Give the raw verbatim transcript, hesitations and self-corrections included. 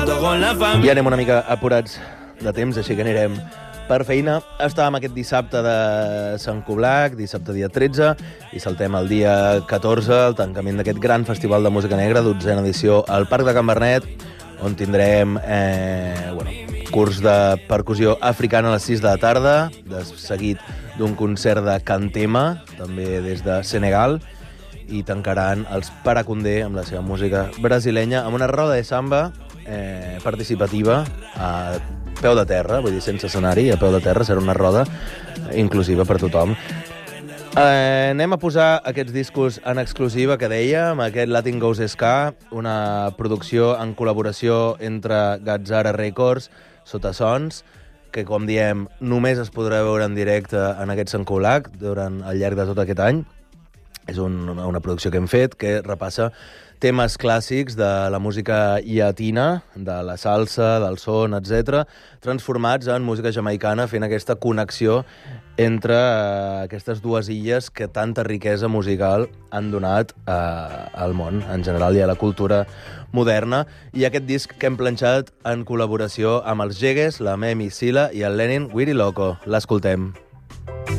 comparto con la familia. Ja anem una mica apurats de temps, així que anirem per feina. Estàvem aquest dissabte de Sant Coblac, dissabte dia tretze, i saltem el dia catorze, el tancament d'aquest gran festival de música negra, dotzena edició al Parc de Can Bernet, on tindrem eh, bueno, curs de percussió africana a les sis de la tarda, de seguit d'un concert de Cantema, també des de Senegal, i tancaran els Paracundé amb la seva música brasilenya, amb una roda de samba eh, participativa a peu de terra, vull dir, sense escenari, a peu de terra, serà una roda inclusiva per tothom. Eh, anem a posar aquests discos en exclusiva que dèiem, aquest Latin Goes Ska, una producció en col·laboració entre Gazzara Records, Sota Sons, que, com diem, només es podrà veure en directe en aquest Sant Coblac durant al llarg de tot aquest any. És un, una producció que hem fet que repassa temes clàssics de la música llatina, de la salsa, del son, etcètera, transformats en música jamaicana, fent aquesta connexió entre eh, aquestes dues illes que tanta riquesa musical han donat eh, al món en general i a la cultura moderna. I aquest disc que hem planxat en col·laboració amb els Jegues, la Memi Sila i el Lenin Wiri Loco. L'escoltem.